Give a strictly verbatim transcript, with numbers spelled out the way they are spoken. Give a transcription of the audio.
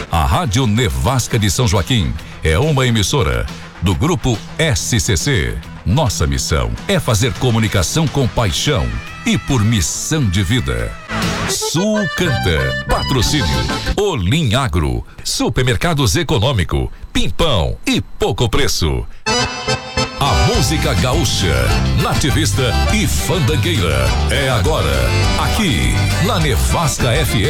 A Rádio Nevasca de São Joaquim é uma emissora do Grupo S C C. Nossa missão é fazer comunicação com paixão e por missão de vida. Sul Canta. Patrocínio Olim Agro. Supermercados Econômico. Pimpão e pouco preço. A música gaúcha, nativista e fandangueira é agora, aqui na Nevasca F M.